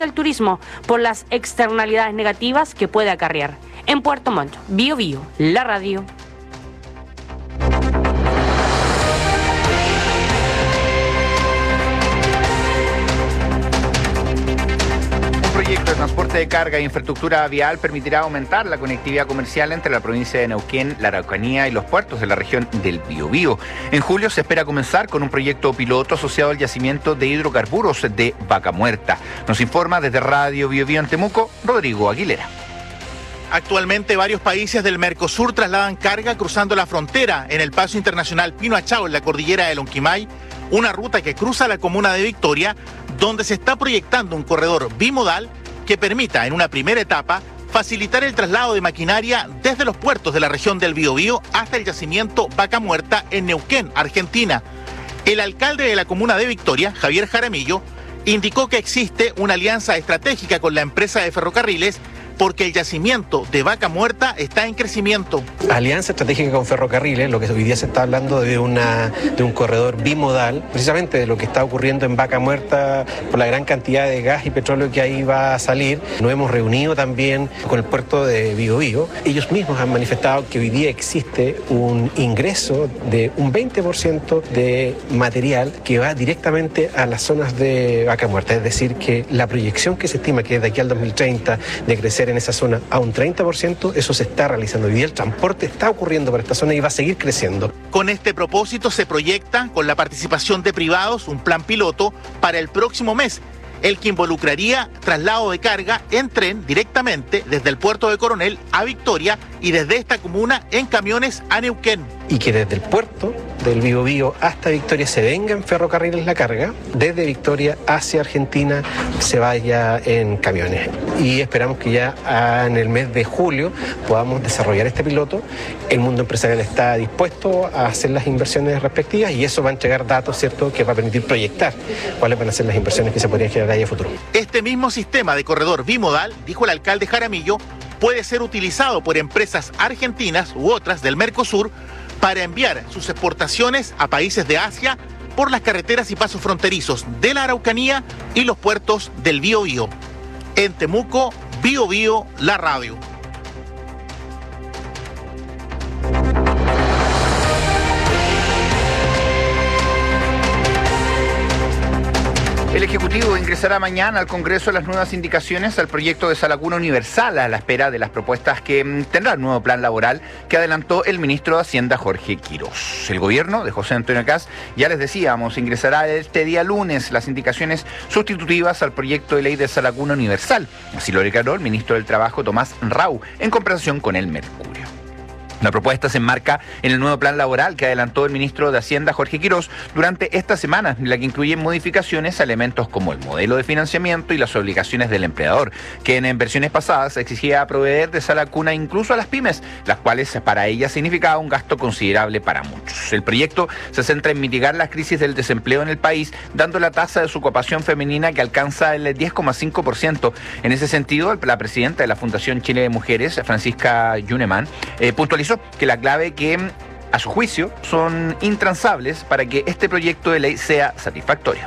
contra el turismo por las externalidades negativas que puede acarrear. En Puerto Montt, Bío Bío, la radio. El proyecto de transporte de carga e infraestructura vial permitirá aumentar la conectividad comercial entre la provincia de Neuquén, la Araucanía y los puertos de la región del Biobío. En julio se espera comenzar con un proyecto piloto asociado al yacimiento de hidrocarburos de Vaca Muerta. Nos informa desde Radio Biobío en Temuco, Rodrigo Aguilera. Actualmente varios países del Mercosur trasladan carga cruzando la frontera en el paso internacional Pino Achao en la cordillera de Lonquimay, una ruta que cruza la comuna de Victoria, donde se está proyectando un corredor bimodal que permita en una primera etapa facilitar el traslado de maquinaria desde los puertos de la región del Biobío hasta el yacimiento Vaca Muerta en Neuquén, Argentina. El alcalde de la comuna de Victoria, Javier Jaramillo, indicó que existe una alianza estratégica con la empresa de ferrocarriles porque el yacimiento de Vaca Muerta está en crecimiento. Alianza estratégica con ferrocarriles, lo que hoy día se está hablando de un corredor bimodal, precisamente de lo que está ocurriendo en Vaca Muerta por la gran cantidad de gas y petróleo que ahí va a salir. Nos hemos reunido también con el puerto de Biobío. Ellos mismos han manifestado que hoy día existe un ingreso de un 20% de material que va directamente a las zonas de Vaca Muerta. Es decir, que la proyección que se estima que es de aquí al 2030 de crecer en esa zona a un 30%, eso se está realizando. Hoy día el transporte está ocurriendo por esta zona y va a seguir creciendo. Con este propósito se proyecta, con la participación de privados, un plan piloto para el próximo mes, el que involucraría traslado de carga en tren directamente desde el puerto de Coronel a Victoria y desde esta comuna en camiones a Neuquén. Y que desde el puerto del Biobío hasta Victoria se venga en ferrocarriles la carga, desde Victoria hacia Argentina se vaya en camiones. Y esperamos que ya en el mes de julio podamos desarrollar este piloto. El mundo empresarial está dispuesto a hacer las inversiones respectivas y eso va a entregar datos, ¿cierto?, que va a permitir proyectar cuáles van a ser las inversiones que se podrían generar ahí a futuro. Este mismo sistema de corredor bimodal, dijo el alcalde Jaramillo, puede ser utilizado por empresas argentinas u otras del Mercosur para enviar sus exportaciones a países de Asia por las carreteras y pasos fronterizos de la Araucanía y los puertos del Biobío. En Temuco, Biobío, la radio. El Ejecutivo ingresará mañana al Congreso las nuevas indicaciones al proyecto de Salacuna Universal a la espera de las propuestas que tendrá el nuevo plan laboral que adelantó el ministro de Hacienda, Jorge Quirós. El gobierno de José Antonio Kast, ya les decíamos, ingresará este día lunes las indicaciones sustitutivas al proyecto de ley de Salacuna Universal. Así lo declaró el ministro del Trabajo, Tomás Rau, en conversación con El Mercurio. La propuesta se enmarca en el nuevo plan laboral que adelantó el ministro de Hacienda, Jorge Quirós, durante esta semana, la que incluye modificaciones a elementos como el modelo de financiamiento y las obligaciones del empleador, que en versiones pasadas exigía proveer de Salacuna incluso a las pymes, las cuales para ellas significaba un gasto considerable para muchos. El proyecto se centra en mitigar la crisis del desempleo en el país, dando la tasa de desocupación femenina que alcanza el 10,5%. En ese sentido, la presidenta de la Fundación Chile de Mujeres, Francisca Yuneman, puntualizó que la clave que, a su juicio, son intransables para que este proyecto de ley sea satisfactorio.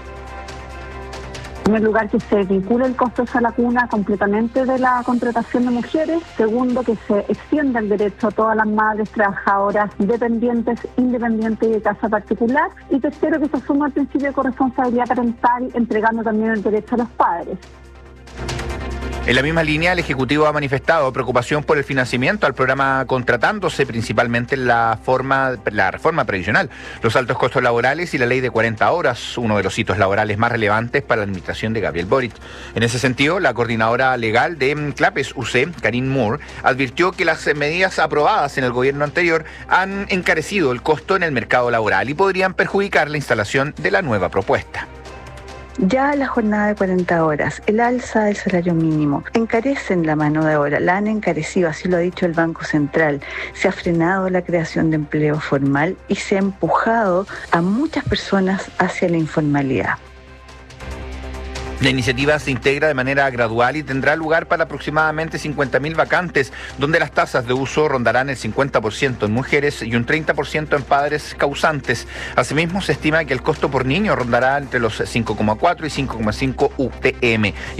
En primer lugar, que se vincule el costo de Salacuna completamente de la contratación de mujeres. Segundo, que se extienda el derecho a todas las madres trabajadoras dependientes, independientes y de casa particular. Y tercero, que se asuma el principio de corresponsabilidad parental, entregando también el derecho a los padres. En la misma línea, el Ejecutivo ha manifestado preocupación por el financiamiento al programa, contratándose principalmente en la reforma previsional, los altos costos laborales y la ley de 40 horas, uno de los hitos laborales más relevantes para la administración de Gabriel Boric. En ese sentido, la coordinadora legal de Clapes UC, Karine Moore, advirtió que las medidas aprobadas en el gobierno anterior han encarecido el costo en el mercado laboral y podrían perjudicar la instalación de la nueva propuesta. Ya la jornada de 40 horas, el alza del salario mínimo, encarecen la mano de obra, la han encarecido, así lo ha dicho el Banco Central. Se ha frenado la creación de empleo formal y se ha empujado a muchas personas hacia la informalidad. La iniciativa se integra de manera gradual y tendrá lugar para aproximadamente 50.000 vacantes, donde las tasas de uso rondarán el 50% en mujeres y un 30% en padres causantes. Asimismo, se estima que el costo por niño rondará entre los 5,4 y 5,5 UTM.